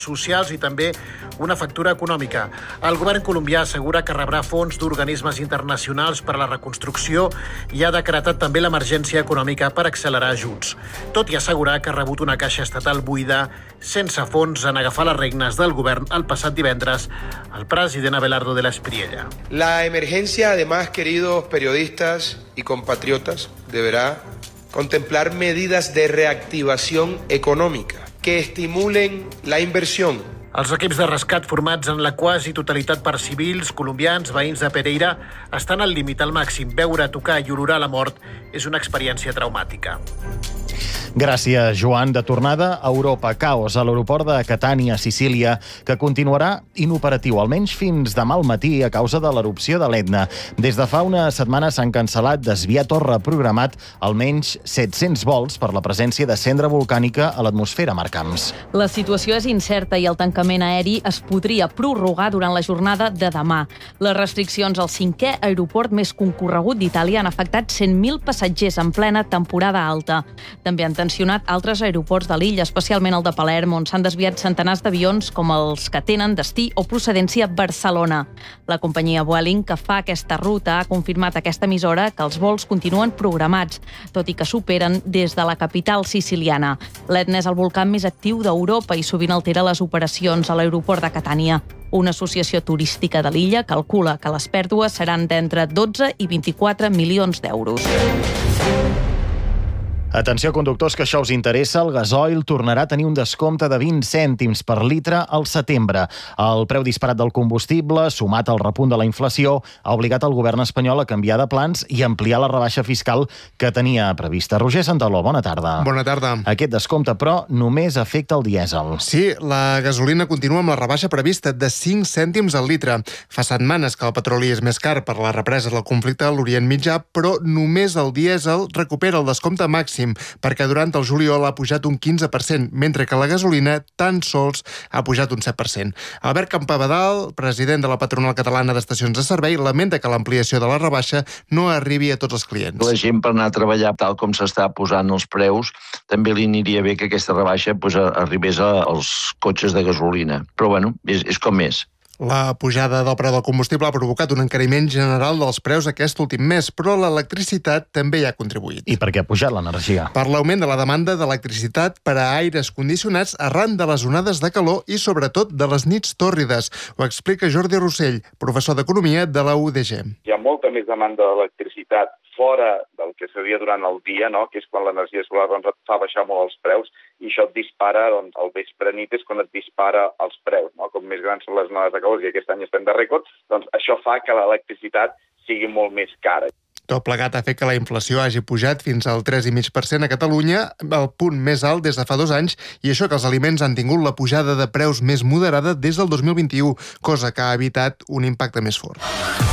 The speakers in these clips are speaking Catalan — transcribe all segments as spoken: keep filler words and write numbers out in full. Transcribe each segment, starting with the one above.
socials i també una factura econòmica. El govern colombià assegura que rebrà fons d'organismes internacionals per a la reconstrucció i ha decretat també l'emergència econòmica per accelerar ajuts, tot i assegurar que ha rebut una caixa estatal buida sense fons en agafar les regnes del govern el passat divendres el president Abelardo de la Espriella. La emergencia, además, queridos periodistas y compatriotas, deberá contemplar medidas de reactivación económica que estimulen la inversión. Els equips de rescat formats en la quasi totalitat per civils, colombians, veïns de Pereira, estan al límit al màxim. Veure, tocar i olorar la mort és una experiència traumàtica. Gràcies, Joan. De tornada a Europa, caos a l'aeroport de Catània, Sicília, que continuarà inoperatiu, almenys fins demà al matí a causa de l'erupció de l'Etna. Des de fa una setmana s'han cancel·lat, desviat o reprogramat almenys set-cents vols per la presència de cendra volcànica a l'atmosfera, Marc Camps. La situació és incerta i el tancament aeri es podria prorrogar durant la jornada de demà. Les restriccions al cinquè aeroport més concorregut d'Itàlia han afectat cent mil passatgers en plena temporada alta. També han tensionat altres aeroports de l'illa, especialment el de Palerm, on s'han desviat centenars d'avions com els que tenen destí o procedència Barcelona. La companyia Vueling, que fa aquesta ruta, ha confirmat a aquesta emissora que els vols continuen programats, tot i que superen des de la capital siciliana. L'Etna és el volcà més actiu d'Europa i sovint altera les operacions a l'aeroport de Catània. Una associació turística de l'illa calcula que les pèrdues seran d'entre dotze i vint-i-quatre milions d'euros. Atenció, conductors, que això us interessa. El gasoil tornarà a tenir un descompte de vint cèntims per litre al setembre. El preu disparat del combustible, sumat al repunt de la inflació, ha obligat el govern espanyol a canviar de plans i ampliar la rebaixa fiscal que tenia prevista. Roger Santaló, bona tarda. Bona tarda. Aquest descompte, però, només afecta el dièsel. Sí, la gasolina continua amb la rebaixa prevista de cinc cèntims al litre. Fa setmanes que el petroli és més car per la represa del conflicte a l'Orient Mitjà, però només el dièsel recupera el descompte màxim, perquè durant el juliol ha pujat un quinze per cent, mentre que la gasolina tan sols ha pujat un set per cent. Albert Campabadal, president de la Patronal Catalana d'Estacions de Servei, lamenta que l'ampliació de la rebaixa no arribi a tots els clients. La gent, per anar a treballar tal com s'està posant els preus, també li aniria bé que aquesta rebaixa pues, arribés als cotxes de gasolina. Però bueno, és, és com és. La pujada del preu del combustible ha provocat un encariment general dels preus aquest últim mes, però l'electricitat també hi ha contribuït. I per què ha pujat l'energia? Per l'augment de la demanda d'electricitat per a aires condicionats arran de les onades de calor i sobretot de les nits tòrrides. Ho explica Jordi Rossell, professor d'Economia de la U D G. Hi ha molta més demanda d'electricitat fora del que seria durant el dia, no? Que és quan l'energia solar doncs, et fa baixar molt els preus, i això et dispara, doncs, el vespre nit és quan et dispara els preus, no? Com més grans són les onades de calor, i aquest any estem de rècord, doncs això fa que l'electricitat sigui molt més cara. Tot plegat ha fet que la inflació hagi pujat fins al tres coma cinc per cent a Catalunya, el punt més alt des de fa dos anys, i això que els aliments han tingut la pujada de preus més moderada des del dos mil vint-i-u, cosa que ha evitat un impacte més fort.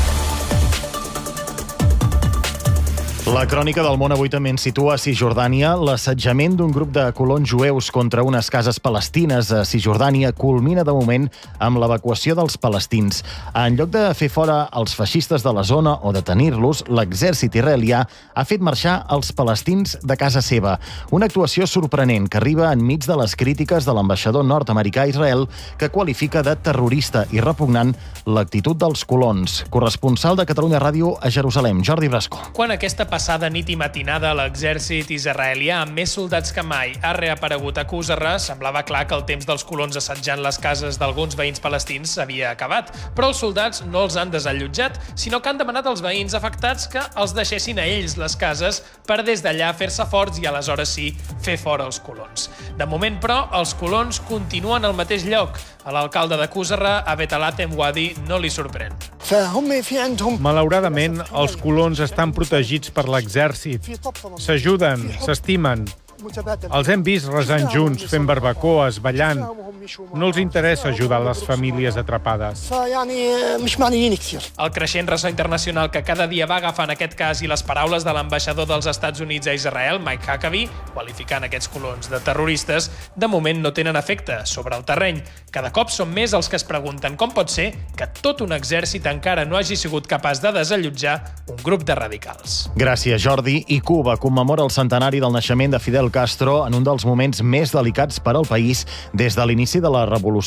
La crònica del món avui també ens situa a Cisjordània. L'assetjament d'un grup de colons jueus contra unes cases palestines a Cisjordània culmina de moment amb l'evacuació dels palestins. En lloc de fer fora els feixistes de la zona o detenir-los, l'exèrcit israelià ha fet marxar els palestins de casa seva. Una actuació sorprenent que arriba enmig de les crítiques de l'ambaixador nord-americà a Israel, que qualifica de terrorista i repugnant l'actitud dels colons. Corresponsal de Catalunya Ràdio a Jerusalem, Jordi Brasco. Quan aquesta passada nit i matinada l'exèrcit israelià amb més soldats que mai ha reaparegut a Qusarra, semblava clar que el temps dels colons assetjant les cases d'alguns veïns palestins s'havia acabat. Però els soldats no els han desallotjat, sinó que han demanat als veïns afectats que els deixessin a ells les cases per des d'allà fer-se forts i aleshores sí fer fora els colons. De moment, però, els colons continuen al mateix lloc. A l'alcalde de Qusarra, Abed Alatem Wadi, no li sorprèn. Malauradament, els colons estan protegits per l'exèrcit. S'ajuden, s'estimen. Els hem vist resant junts, fent barbacoes, ballant. No els interessa ajudar les famílies atrapades. El creixent ressò internacional que cada dia va agafant aquest cas i les paraules de l'ambaixador dels Estats Units a Israel, Mike Huckabee, qualificant aquests colons de terroristes, de moment no tenen efecte sobre el terreny. Cada cop són més els que es pregunten com pot ser que tot un exèrcit encara no hagi sigut capaç de desallotjar un grup de radicals. Gràcies, Jordi. I Cuba commemora el centenari del naixement de Fidel Fidel Castro en un dels moments més delicats per al país des de l'inici de la revolució